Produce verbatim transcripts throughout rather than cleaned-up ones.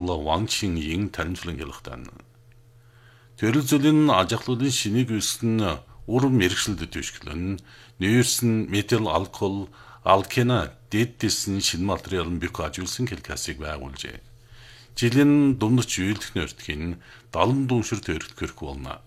Монголо Вангчин ин таримжлан ялгатан. Төрөл зүйлийн аж ахуйлын шинийг үүсгэн уран мэрэгчлэлд төшгөлн нөөсөн метал, алкогол, алкена дэдсэн шинэ материалын бик ажигласан келкасыг байгуулжээ. Жилийн дундч үйлдэх нөртгийн далан дүншир төрөлхөрөх болно.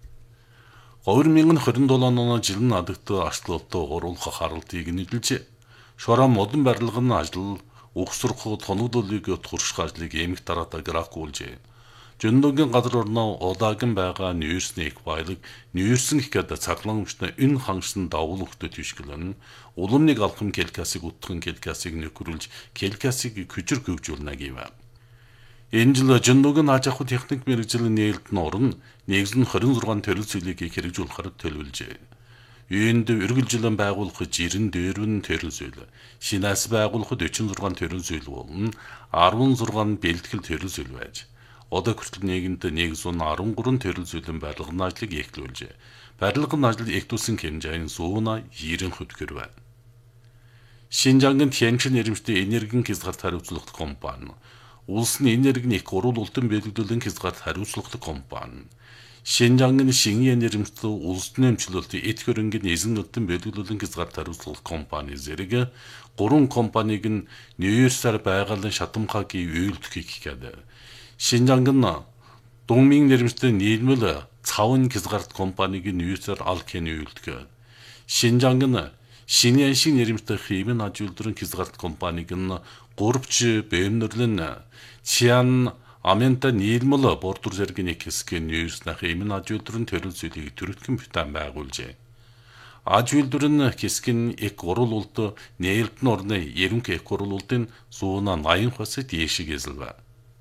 две тысячи двадцать семь оны жилийн надагт ашлалтаа оруулах харалтыг нийлжээ. Шороо модон барилгын ажил угсрах тоноглолыг турших ажлыг эмх дараатаа графикуулжээ. Жөндөөгийн газар орноо удаагийн байгаа нүүрсний их баялаг нүүрсэн ихэд цаглан өмчнө энэ хангасан давул өгтөд тишгэлэн уламныг алхам келкасыг утган келкасыг нөхрүүлж келкасыг хүчрэг хөгжүүлнэ гэв. Энэ жил жөндөөгийн аж ахуй техник мэрэгжлийн нээлт нь орон нэгэн двадцать шесть төрөл зүйлийг хэрэгжүүлэхээр төлөвлөжээ. Үүнд үргэлжилэн байгуулах жирэн дээрвэн төрөл зүйл, шинээс байгуулах forty-six төрөл зүйл болон sixteen бэлтгэл төрөл зүйл байж. Одоо хүртэл нийгэмд one hundred thirteen төрөл зүйлийн барилгын ажлыг эхлүүлжээ. Барилгын ажил эхлүүлсэн хэмжээ нь one ninety хөтгөр байна. Шинжангийн Тяньшин нэрмжтэй энергийн хязгаарт хариуцлагатай компани, улсын энергийн их гурвуулалтын бэлтгэлийн хязгаарт хариуцлагатай компани, Шинжангийн Шингийн нэрмжтэй улсын нэмчлэлтийн эд хөрөнгийн эзэн нутгийн бэлтгэлийн хязгаарт хариуцлагатай компани зэрэг гурван компаниг нь Нью-Йорксаар байгалийн шатамхаагийн үйлдвэрлэх гэдэг. Шинжангийн Дунмин нэрмжтэй нийлмэл цавын хязгаарт компаниг нь Нью-Йорксаар алкены үйлдвэрлэх. Шинжангийн Шиньяншин нэрмжтэй химийн аж үйлдвэрийн хязгаарт компаниг нь гурвч бэмнэрлэн Чиан Амента нийлмэл бордур зэргийн нэг хэсгийн Нью-Йорксны химийн аж үйлдвэрийн төрөл зүйлийг төрөлхөн битэн байгуулжээ. Аж үйлдвэрийн хэсгийн их гурвуулалт нээлтэн орны ерөнхий их гурвуулалтын one eighty хосыг дээшиг эзэлвэ.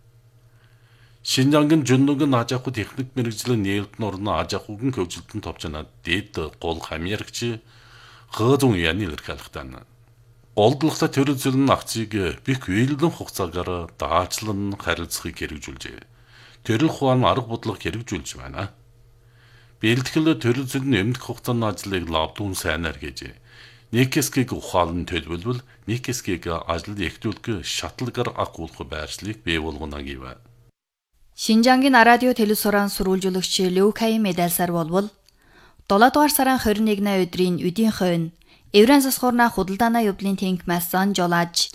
Шинжангийн жөндөөгийн аж ахуй техник мэрэгжлийн нээлтэн орны аж ахуйн хөгжилтөнд товчнаад дэд гол хамьярагч хөөзөн яны илэрхийлэхтэн. Голдлогтой төрөл зүйлийн акцийг бих үйлдэн хугацаагаар даачлан харилцахыг хэрэгжүүлжээ. Төрөл ухаан арга бодлого хэрэгжүүлж байна. Бэлтгэл төрөл зүйлийн эмнэлэх хугацааны ажлыг лавдун сайнаар гэжээ. Нэг хэсгийг ухаалн төлөвлөвөл нэг хэсгийг ажлыг эхлүүлэх шатлгаар агуулах байршлыг бий болгоно гэв. Шинжангийн радио телевизорын сурвалжуулагч Леукай медальсаар болвол seven дугаар сарын twenty-first өдрийн үдийн хойно Еврен засгуурна худалдааны явдлын тэнх массан жолааж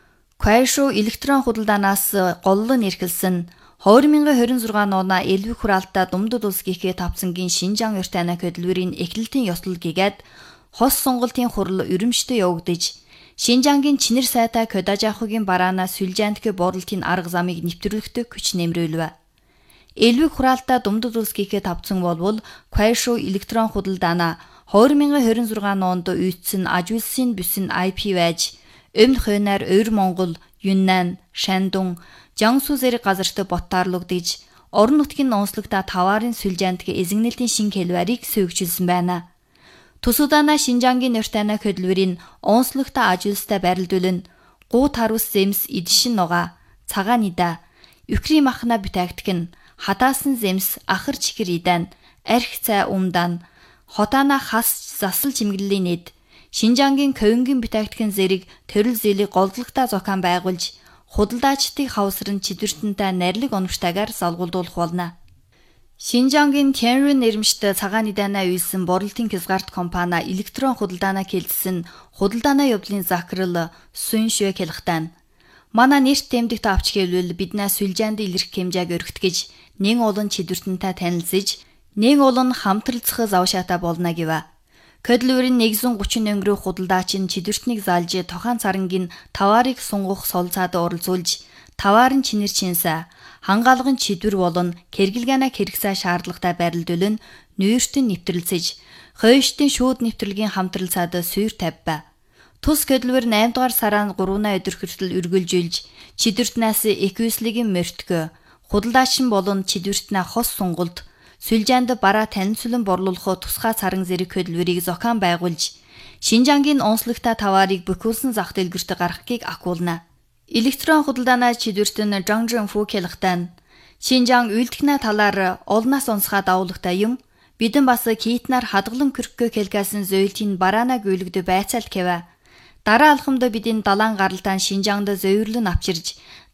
Кайшо электрон худалдаанаас голлон эрхэлсэн twenty twenty-six оны элбэг хураалтаа Думдуд улс гихээ тавцангийн Шинжаан уртайна хөдөлмөрийн эхлэлтийн ёслол гэгээд хос сонголтын хурал өрөмжтөй явагдаж Шинжангийн чинэр сайтай кодаж ахуйгийн бараана сүлжаантгэ борлтын арга замыг нэвтрүүлэхтэй хүч нэмрүүлвэ. Элбэг хураалтаа Думдуд улс гихээ тавцан болвол Кайшо электрон худалдаана twenty twenty-six онд үйдсэн аж үйлсийн бүсэн ай пи байж өмнө хойноор Өвөр Монгол, Юннан, Шандун, Жансу зэрэг газарт боттаарлагдж орон нутгийн онцлогтой таварын сүлжаантгэ эзэгнэлтийн шин хэлварийг сүйгчилсэн байна. Тусудана Шинжангийн уртайна хөдөлмөрийн онцлогтой аж үйлстэй барилдуулан гуу тарус земс идшин нуга, цагаан ида, үкри махна бүтээгдэх нь хатаасан земс ахар чихэр идан, арх цай умдан, хотана хас засал чимэглэлийн нэд Шинжангийн ковингийн бүтээгдэхүүн зэрэг төрөл зээлийг голдлогтой зохион байгуулж худалдаачдыг хавсран чидвэртэнтэй нарилэг оновчтойгоор салгуулдуулах болно. Шинжангийн Тяньшин нэрмжтэй цагаан идаанаа үйлсэн борлтын хязгаарт компани электрон худалдаанаа хэлсэн худалдаанаа явдлын захирал Сүншвэ хэлэхтэн. Манай нэрт тэмдэгт авч хэвлэл биднээс сүлжаанд илэрх хэмжээг өргөтгөж нэг олон чидвэртэнтэй танилцж нэг олон хамтралцах завшаата болно гэв. Хөдөлмөрийн one hundred thirty өнгөрөө худалдаач нь чидвэртнийг залж тохон царангийн таваарыг сунгах солцоод оролцуулж таваарын чинэр чинсэ хангаалгын чидвэр болон кэргэлгэнэ хэрэгсээ шаардлагатай барилдуулан нүүртэн нэвтрэлцэж хойштын шууд нэвтрэлгийн хамтралцаад сүйр тавьба. Тус хөдөлмөр eight дугаар сарын three өдөр хүртэл үргэлжүүлж чидвэртнээс эквислигийн мөртгөө худалдаачин болон чидвэртнээ хос сунгалд сүлжаанд бараа танилцуулан борлуулах тусгай царан зэрэг хөдөлмөрийг зохион байгуулж Шинжангийн онцлогтой таваарыг бүхүүлсэн зах дэлгэрт гаргахыг акуулна. Электрон худалдаанаа чидвэртэн Жангжин Фу хэлэхтэн Шинжаан үйлдэгнэ талаар олноос онцгой давуулагтай юм. Бидэн бас китнаар хадгалан көрхгөө хэлгээсэн зөйлтийн бараана гүйлгдө байцаал гэвэ. Дараа алхамд бидийн далайн гаралтаан Шинжаанд зөөврлөн авчирж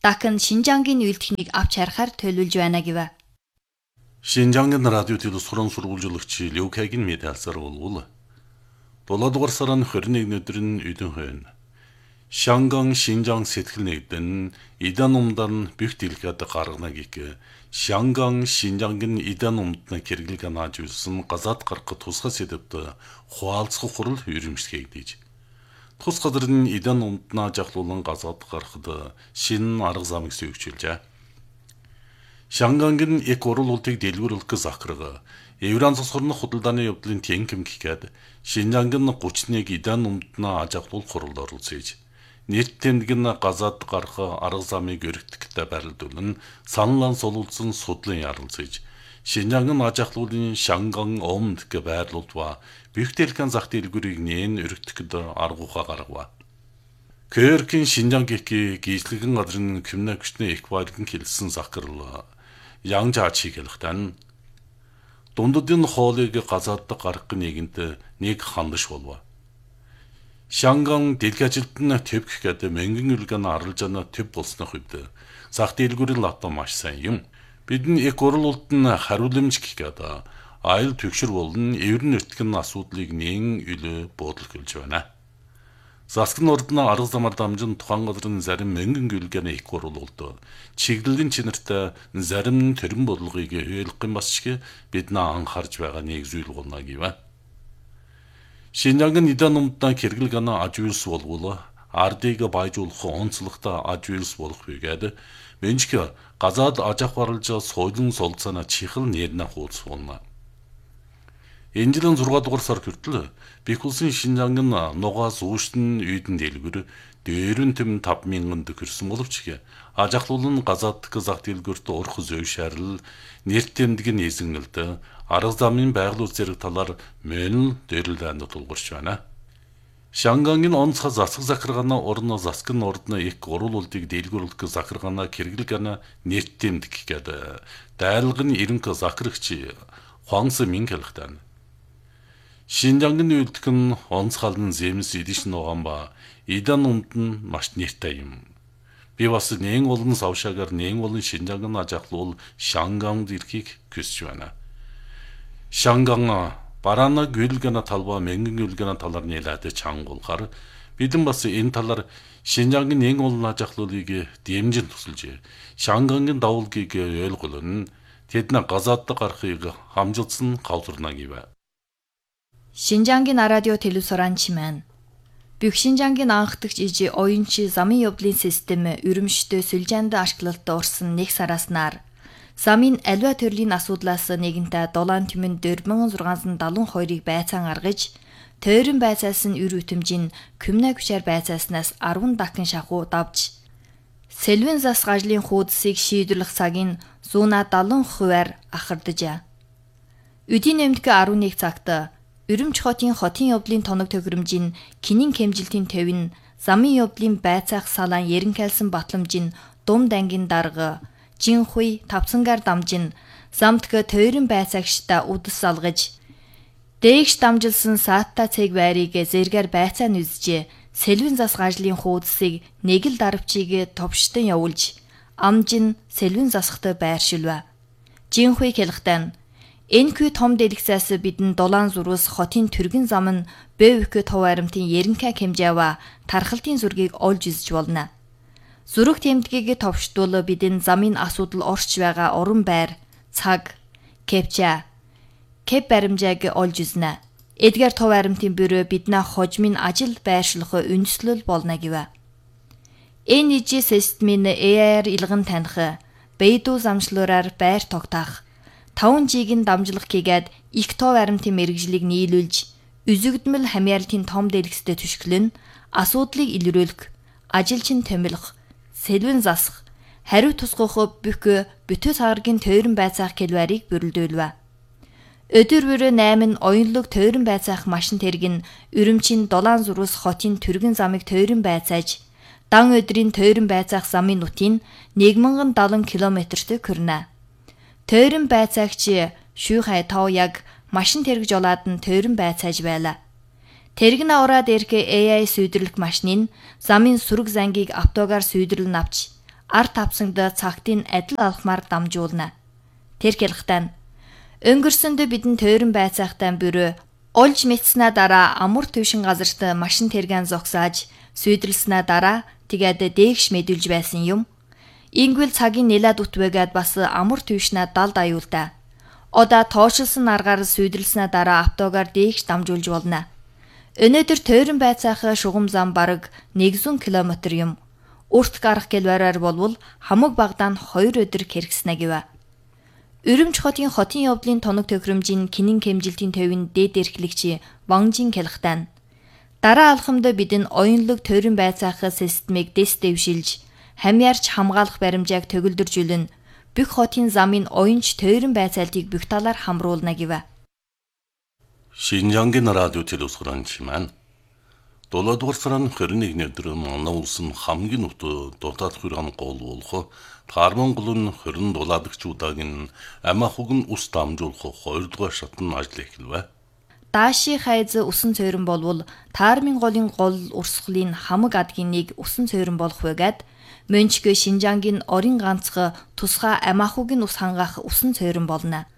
дахин Шинжангийн үйлдвэрийг авч харахаар төлөвлөж байна гэв. Шинжангийн радио телевиз суран сургуулжуулагч Лю Кайгийн медиалсаар болвол долоодугаар сарын хорин нэгний өдрийн өдөн хойно Шанган Шинжан сэтгэл нэгдэн Идан умдан бүх дэлгэд гаргана гэх Шанган Шинжангийн Идан умдны хэрэглэг анааж үлсэн газаад гаргах тусгай сэдвт хуалцах хурал хүйрэмжлэхийгдэж тус газрын Идан умднаа жахлуулан газаад гаргахад шинэ арга замыг сүйгчилжээ. Шангангийн эк уралуултыг дэлгүүрлэх захирга Евран засгорны худалдааны явдлын тэнхэм гэхэд Шинжангийн гуч нэг Идан умднаа ажахлуул хуралд оролцож нийт тэмдэг нь газаад гарах арга замыг өргөдөхтэй байрлуулан саналан сулуулсан судлын ярилцаж Шинжангийн ажахлуулын Шанган умд гэ байрлуулва бихтэлхэн зах дэлгүүрийг нээн өргөдөхөд аргууха гаргава. Кэркин Шинжангийн гизлэгэн газрын коммуникашны эквайрын хэлсэн захирал Янжаачи хэлэхдээ дундадын хоолыг газаад гаргах нэгэнт нэг хандаж болов. Шанган дэлгэж ажилтны төв гэхэд мөнгөн үлгэн аралж ана төв болсны үед зах дэлгүүрийн лото маш сайн юм. Бидний эк уралуулт нь хариуламж гэхэд айл төгшөр болон эврэн нутгийн асуудлыг нээн үлээ буудлах гэлж байна. Засгийн ордны арга замаар дамжин тухайн газрын зарим мөнгөн үлгэн эк уралуулт чиглэлийн чинартай зарим төрөн бодлогыг ойлгох юм басчиг бидний анхаарж байгаа нэг зүйл болно гэв. Шинжангийн Идан умднаа хэрэглэг ана аж үйлс болвол ардыг байжуулах онцлогтой аж үйлс болох үгээд менчг газаад ажах баралж соёлын солилцоона чихэл нэрнэ хууц болно. Энэ жилийн зургаан дугаар сар хүртэл Бихулсын Шинжангийн нугаас үүшин үйдэн дэлгүр дээрэн тэм тавд мянган төгссөн боловч ажахлуулын газаад зах дэлгүрт урах зөв шаарл нэр тэмдгийн эзэгнэлд арга замын байгаль зэрэг талаар мөн дэрлэлэнд тулгарч байна. Шангангийн онцгой засаг захиргааны орно засгийн ордны эк уралуултыг дэлгүүрлэх захиргааны хэрэглэгэн нэр тэмдэг гэдэг дайрлагын эренх захирагч Хуанс Минг хэлэхдээ Шинжангийн үйлдэх нь онцгойлон зэмс эдиш нуган ба Идан умд нь маш нэртэй юм. Би бас нэн олон савшаагаар нэн олон Шинжангийн ажахлуул Шанганд ирэхийг хүсэж байна. Шанган бараана гүйлгэнэ талба мэнгэн гүйлгэнэ талаар нэлээд чангуулахаар бидэн бас энэ талаар Шинжангийн нэн олон ажахлуулыг дэмжин тусалж Шангангийн давуулгийг ойлгуулна тэдний газаад гарахыг хамжилсан гавзарна гэв. Шинжангийн радио телевизоран чимэн Бүх Шинжангийн анхдагч ижи оюунчи замын явдлын систем өрөмжтөө сүлжээнд ашиглалтад орсон нэг сараас нар замын аливаа төрлийн асуудлаас нэгэнтээ долоон түмэн дөрвөн мянган зургаан сая дагалдуулан хоёрыг байцаан гаргаж тойрон байцаас нь өр үтэмжийн коммуна гүшээр байцааснаас арван дахин шахуу давж Сэлвэн засах ажлын хуудсыг шийдвэрлэх цагийн зуна дагалдуулан хувиар ахардажээ. Өдийн нэмтгэ арван нэг цагт Өрөмж хотын хотын явдлын тоног тохиромжийн кинийн хэмжилтийн төв нь замын явдлын байцаах салаан ерөнхийлсэн батламжийн дум дангийн дарга Жинхуй тавцангаар дамжин замтг тойрон байцаагчдаа удас залгаж дээгш дамжилсан саатта цэг байрыг зэргээр байцаа нүзжээ Сэлвэн засах ажлын хуудсыг нэг л дарвчийг товштон явуулж амжин Сэлвэн засахтай байршилва. Жинхуй хэлэхдээ Энэхүү том дэлгэцээс бидэн долоон зурвас хотын түргэн зам нь Бэвкэ тов аримтын ерөнхий хэмжээва тархалтын зургийг олж үзэж болно. Зүрх тэмдгийг товштуул бидэн замын асуудал орч байгаа уран байр, цаг, кепча, кеп баримжааг олж үзнэ. Эдгээр тов аримтын бөрөө биднээ хожмын ажил байршлах үндэслэл болно гэв. Энэ ижи системийн эй ай-аар илгэн таних, Бэйду замшлуураар байр тогтоох таван жигийн дамжлах хийгээд их тов аримтын мэрэгжлийг нийлүүлж, үзэгдмэл хамьяалтын том дэлгэцтэй түшгэлэн, асуудлыг илрүүлэх, ажилчин томилох, Сэлвэн засах, хариу тусгах бүх бүтэ цагаргийн тойрон байцаах хэлбэрийг бүрэлдүүлвэ. Өдөр бүрөө найман оюунлог тойрон байцаах машин тэрэг нь Өрөмчийн долоон зурвас хотын түргэн замыг тойрон байцааж, дан өдрийн тойрон байцаах замын нутгийн нэг мянган дагалан километртэй хүрнэ. Тойрон байцаагч шүүхай тав яг машин тэрэг жолоод нь тойрон байцааж байла. Тэрэг нь ороод ирэх эй ай сүйдэрлэх машины замын сүрэг зангийг автогаар сүйдэрлэн авч ард тавсангд цагтын адил алхмаар дамжуулна. Тэр хэлэхдээ өнгөрсөнд бидэн тойрон байцаахтай бүрөө олж мэдснэ дараа амар төвшин газарт машин тэргэн зогсааж сүйдэлснэ дараа тэгээд дээгш мэдүүлж байсан юм. Ингвэл цагийн нэлээд утвэгээд бас амар төвшнэ далд аюулда. Одоо тоошилсан аргаар сүйдэлснэ дараа автогаар дээгш дамжуулж болно. Өнөөдөр тойрон байцаах шугам зам бараг нэгдүгээр километр юм. Урт гарах гэлбараар болвол хамаг багадаа хоёр өдөр хэрэгснэ гэв. Өрөмж хотын хотын явдлын тоног төхөөрөмжийн кинэн хэмжилтийн төвийн дээд эрхлэгч Ванжин хэлэхдээ дараа алхамд бидэн оюунлог тойрон байцаах системийг дэс дэвшилж хамьяарч хамгаалах баримжааг төгөлдржүүлэн бүх хотын замын оюунч тойрон байцаалтыг бүх талаар хамруулна гэв. Шинжангийн радио телевизорчман долоодугаар сарын хорин нэгний өдөр манай улс нь хамгийн өтө дутаад хүрэн гол болох Тармонгол нь хорин дулаадагчуудагийн амахуг нь ус дамжуулах хоёрдугаар шатны ажил эхэлвэ. Дааши хайз усан цойрон болвол Таарминголын гол урсгалын хамаг адгийн нэг усан цойрон болох байгаад Мөнчгө Шинжангийн орон ганцх тусгай амахугийн ус хангаах усан цойрон болно.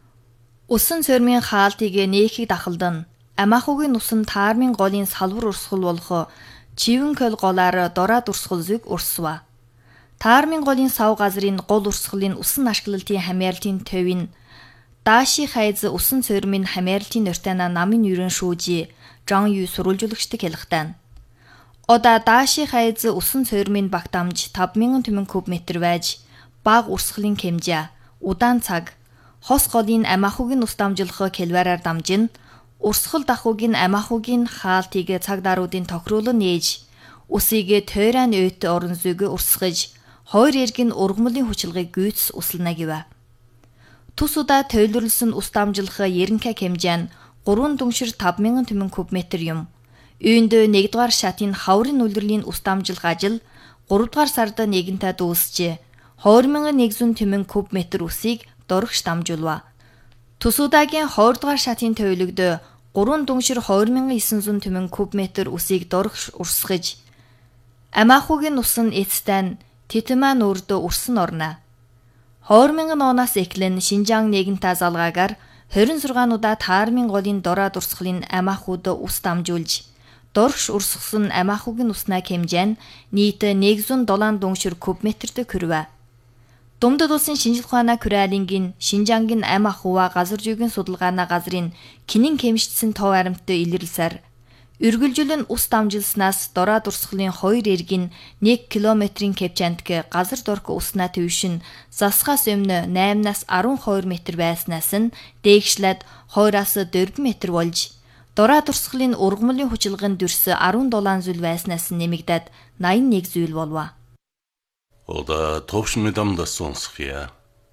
Усан цойрмын хаалтыг нээхийг дахалдан амахугийн ус нь Таарминголын салбар урсгал болох Чивэнкөл голаар дораад урсгал зүг урсва. Таарминголын сав газрын гол урсгалын усан ашиглалтын хамяарлын төвийн Дааши хайз усан цойрмын хамяарлын нортана намын юрэн шүүжи Жан Ю сурвалжуулагчдыг хэлэхдээ одоо Дааши хайз усан цойрмын багтамж тавд мянган түмэн куб метр байж баг урсгалын хэмжээ удаан цаг хос голын амахугийн ус дамжуулах кэлбараар дамжин урсгал дахуугийн амахугийн хаалтыг цаг даруудын тохируулан нээж усыг тойрон өйт орон зүг урсгаж хоёр эргэн ургамлын хүчилгыг гүйц услана гэв. Тус удаа тойлорлсон ус дамжуулах ерөнхий хэмжээ нь гурван дүншир тавд мянган түмэн куб метр юм. Үүнд нэгдүгээр шатын хаврын үлрэлийн ус дамжуулах ажил гуравдугаар сард нэгэнтээ дуусжээ. хоёр мянган нэгдүгээр түмэн куб метр усыг дорогч дамжуулва. Тус удаагийн хоёрдугаар шатын тойлогд гурван дүншир хоёр мянган девятьсот түмэн куб метр усыг дорогч урсгаж амахугийн ус нь эцтэй нь Титман үрд урсан орно. хоёр мянган оноос эхлэн Шинжаан нэгэнтээ залгаагаар хорин зургаан удаа Таарминголын дораад урсгалын амахууд ус дамжуулж дорогч урсгасан амахугийн уснаа хэмжээ нь нийт нэгдүгээр долоон дүншир куб метрт хүрвэ. Думдад улсын шинжилгээ ухааны Куралингийн Шинжаангийн амахуа газар зүйн судалгааны газрын кинэн хэмжигдсэн тов аримт илэрлсээр үргэлжлэн ус дамжуулснаас дораад урсгалын хоёр эргэн нэг километрийн хэмжээнд газар дорх уснаа төвшин засгаас өмнө наймнаас арван хоёр метр байснаас нь дээгшлээд хоёроос дөрвөн метр болж дораад урсгалын ургамлын хүчилгын дүрс арван долоон зүйл байснаас нь нэмэгдээд найман нэг зүйл болов. Ода товш медамда сонсхия.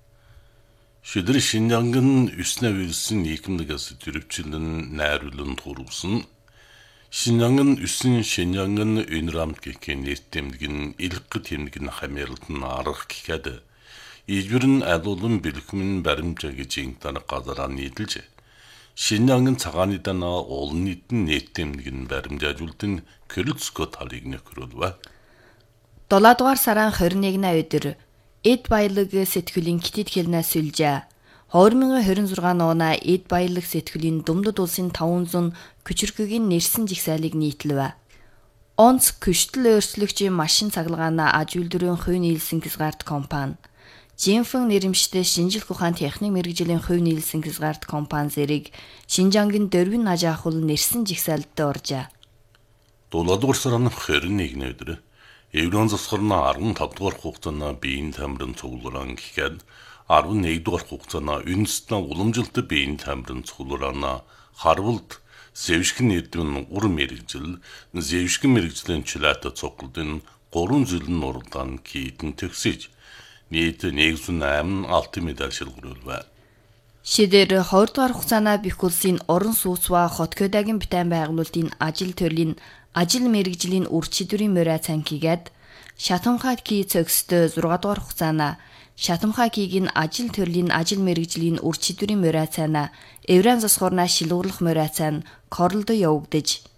Шүдэр Шинжангын үснэ вирусын ийкэмдэгээс дөрвчлэн найруулан турвсан Шинжангын үсэн Шинжангын өнрамт гэхээ нэртэмдгэн илггэт хэмдгэн хамярлтан аргах гэхэд ижбэрн алуулан бэлхмэн баримжаа гэж интана газараа нийлж Шинжангын цагааны дана олон нийтэн нэртэмдгэн баримжаажуултын Кёрлцко талыг нөхрөлвэ. долоодугаар сарын хорин нэгний өдөр эд баялаг сэтгүүлийн Китэд хэлнээс сүлжээ. хоёр мянган двадцать шесть оноо эд баялаг сэтгүүлийн Думдад улсын таван зуун күчирхгийн нэрсэн жигсаалыг нийтлэв. Онц күштэл өөрчлөгчийн машин цахилгаана аж үйлдвэрийн хувь нийлсэн хязгаарт компани Жинфэн нэрэмжтэй шинжилх ухаан техник мэргэжлийн хувь нийлсэн хязгаарт компани зэрэг Шинжангийн дөрвөн аж ахуйл нэрсэн жигсаалд оржээ. долоодугаар сарын хорин нэгний өдөр Еврон засгарна арван тав дугаар хугацааны биеийн тамирын цугларан гэхэд арван нэг дугаар хугацааны үндэстэн уламжилт биеийн тамирын цуглараана харвалд Зэвшгэн эрдвэн ур мэрэгжил, зэвшгэн мэрэгжлийн чилаата цуглдын гурван зүйлэн уралдаан кийтэн төгсөж, нийт нэгдүгээр айман алтын медаль шилгэрүүлвэ. Шидэр хоёр дугаар хугацааны бүх улсын орон сууцва хотгодагийн битэн байгуулалтын ажил төрлийн ажил мэрэгжлийн үр чидвэрийн морай цанкигээд Шатамхай ки цогстой зургаан дугаар хугацаана Шатамхай кигийн ажил төрлийн ажил мэрэгжлийн үр чидвэрийн морай цаана Евран засгуурна шилгуурлах морай цаана Корлдо явагдаж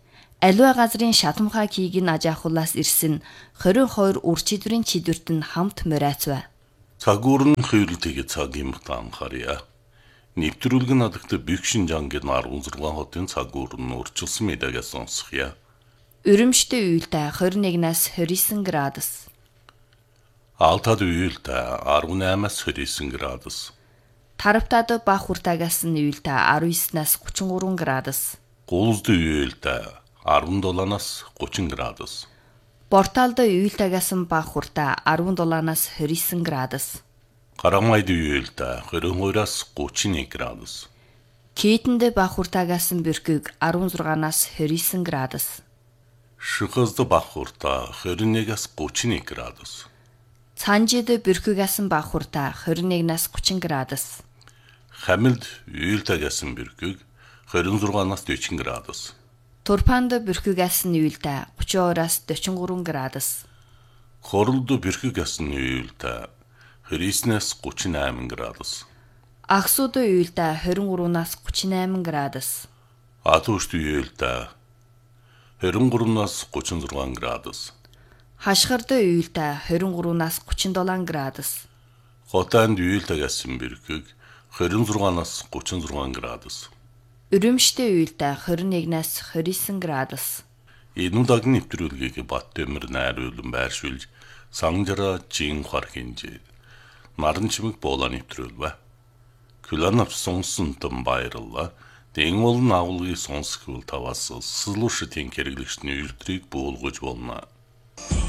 аливаа газрын шатамхай кийг нь ажаахуулаас ирсэн хорин хоёр үр чидвэрийн чидвэрт нь хамт морайцвэ. Цагуурн хөврөлтэйгээ цаг юмхт анхаарья. Нэвтрүүлэг надагт Бэх Шинжангийн арван зургаан хотын цагуурн урьдчилсан мэдээгээ сонсхийа. Өрөмштэй уйлтай хорин нэгнээс хорин девять градус. Алтад уйлтай арван восемнаас хорин девять градус. Таравтад бах хуртагаас нь уйлтай арван девятнаас тридцать три градус. Гулзд уйлтай арван седьмээс тридцать градус. Борталд уйлтайгаас нь бах хуртай арван седьмээс двадцать девять градус. Карамайд уйлтай двадцать двоёроос тридцать один градус. Кейтэнд бах хуртагаас нь бэрхэг арван шестнаас двадцать девять градус. Шихазд бах хуртай двадцать однээс тридцать один градус. Цанжид бэрхэгээс нь бах хуртай двадцать однээс тридцать градус. Хамилд уйлтайгаас нь бэрхэг двадцать шестнаас quaranta градус. Турпанд бэрхэгээс нь уйлтай тридцать двоёроос quaranta три градус. Хоролд бэрхэгээс нь уйлтай двадцать девятнээс тридцать восемь градус. Агсууд уйлтай двадцать три-наас тридцать восемь градус. Атушд уйлтай двадцать три-наас тридцать шесть градус. Хашгирд уйлтай двадцать три-наас тридцать семь градус. Хотанд уйлтайгаас нь бэрхэг двадцать шестнаас тридцать шесть градус. Өрөмштэй уйлтай двадцать однээс двадцать девять градус. Энэ удаагийн нэвтрүүлгийг Баттэмэр найруулан байршуулж Санжара Жинхвар хинжээ. Наран чимэг буулаа нэвтрүүлвэ. Күлэн авсан сонтон баярлалаа. Дэн болон агуулгыг сонсхол таваас сэлүүштийн хэрэглэгчний үйлдвэрийг буулгаж болно.